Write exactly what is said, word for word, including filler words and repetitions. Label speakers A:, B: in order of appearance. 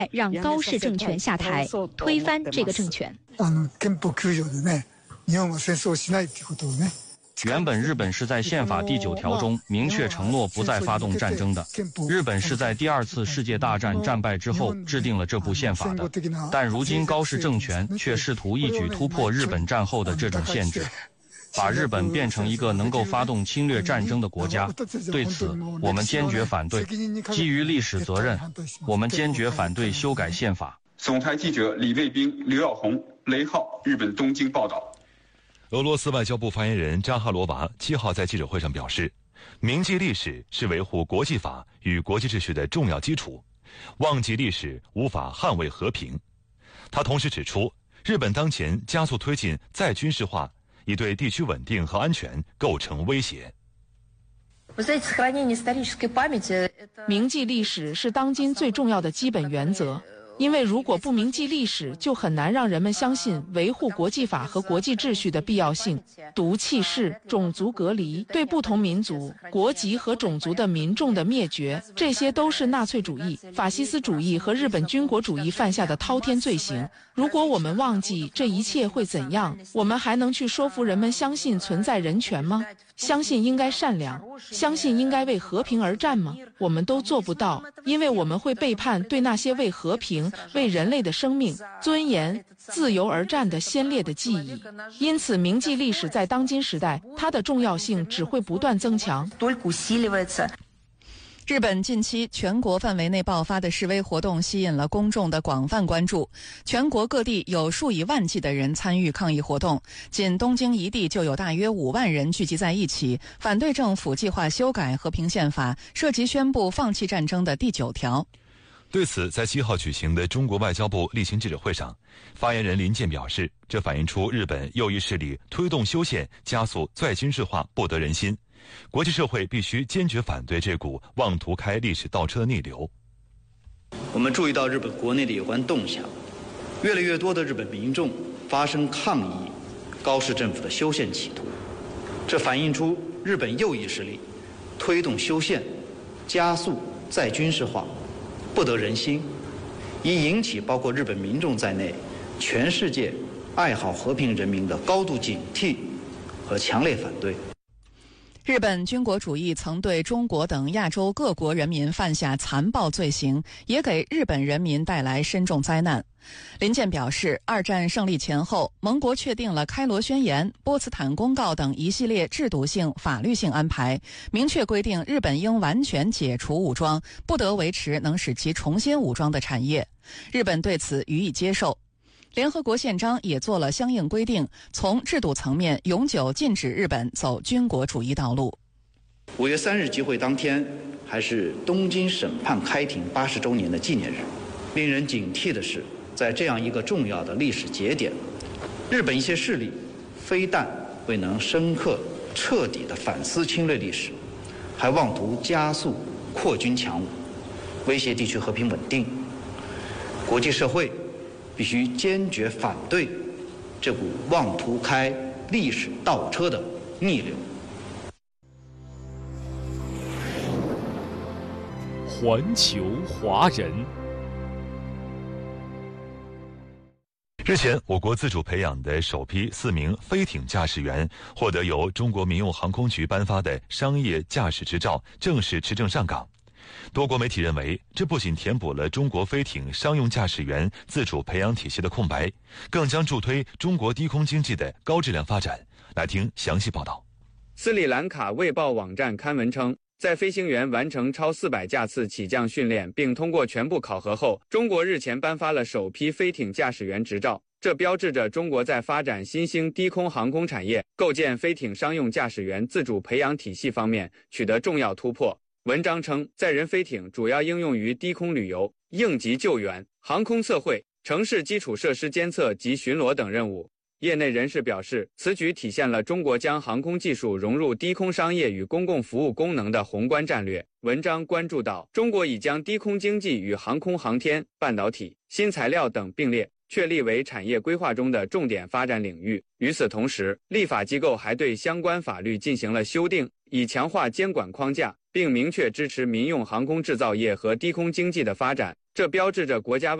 A: 让高市政权下台，推翻这个政权。
B: 原本日本是在宪法第九条中明确承诺不再发动战争的，日本是在第二次世界大战战败之后制定了这部宪法的，但如今高市政权却试图一举突破日本战后的这种限制，把日本变成一个能够发动侵略战争的国家。对此，我们坚决反对。基于历史责任，我们坚决反对修改宪法。
C: 总台记者李卫兵、刘耀红、雷浩，日本东京报道。
D: 俄罗斯外交部发言人扎哈罗娃七号在记者会上表示，铭记历史是维护国际法与国际秩序的重要基础，忘记历史无法捍卫和平。他同时指出，日本当前加速推进再军事化，已对地区稳定和安全构成威胁。
E: 铭记历史是当今最重要的基本原则。因为如果不铭记历史，就很难让人们相信维护国际法和国际秩序的必要性。毒气室、种族隔离、对不同民族、国籍和种族的民众的灭绝，这些都是纳粹主义、法西斯主义和日本军国主义犯下的滔天罪行。如果我们忘记这一切会怎样，我们还能去说服人们相信存在人权吗？相信应该善良，相信应该为和平而战吗？我们都做不到，因为我们会背叛对那些为和平、为人类的生命、尊严、自由而战的先烈的记忆。因此，铭记历史在当今时代，它的重要性只会不断增强。
F: 日本近期全国范围内爆发的示威活动吸引了公众的广泛关注，全国各地有数以万计的人参与抗议活动，仅东京一地就有大约五万人聚集在一起，反对政府计划修改和平宪法，涉及宣布放弃战争的第九条。
D: 对此，在七号举行的中国外交部例行记者会上，发言人林健表示，这反映出日本右翼势力推动修宪、加速再军事化不得人心。国际社会必须坚决反对这股妄图开历史倒车的逆流。
G: 我们注意到日本国内的有关动向，越来越多的日本民众发生抗议高市政府的修宪企图，这反映出日本右翼势力推动修宪、加速再军事化不得人心，已引起包括日本民众在内全世界爱好和平人民的高度警惕和强烈反对。
F: 日本军国主义曾对中国等亚洲各国人民犯下残暴罪行，也给日本人民带来深重灾难。林健表示，二战胜利前后，盟国确定了开罗宣言、波茨坦公告等一系列制度性、法律性安排，明确规定日本应完全解除武装，不得维持能使其重新武装的产业。日本对此予以接受。联合国宪章也做了相应规定，从制度层面永久禁止日本走军国主义道路。
G: 五月三日集会当天，还是东京审判开庭八十周年的纪念日。令人警惕的是，在这样一个重要的历史节点，日本一些势力非但未能深刻彻底地反思侵略历史，还妄图加速扩军强武，威胁地区和平稳定。国际社会必须坚决反对这股妄图开历史倒车的逆流。
H: 环球华人。
D: 日前，我国自主培养的首批四名飞艇驾驶员获得由中国民用航空局颁发的商业驾驶执照，正式持证上岗。多国媒体认为，这不仅填补了中国飞艇商用驾驶员自主培养体系的空白，更将助推中国低空经济的高质量发展。来听详细报道。
I: 斯里兰卡卫报网站刊文称，在飞行员完成超四百架次起降训练并通过全部考核后，中国日前颁发了首批飞艇驾驶员执照。这标志着中国在发展新兴低空航空产业、构建飞艇商用驾驶员自主培养体系方面取得重要突破。文章称，载人飞艇主要应用于低空旅游、应急救援、航空测绘、城市基础设施监测及巡逻等任务。业内人士表示，此举体现了中国将航空技术融入低空商业与公共服务功能的宏观战略。文章关注到，中国已将低空经济与航空航天、半导体、新材料等并列，确立为产业规划中的重点发展领域。与此同时，立法机构还对相关法律进行了修订，以强化监管框架，并明确支持民用航空制造业和低空经济的发展。 这标志着国家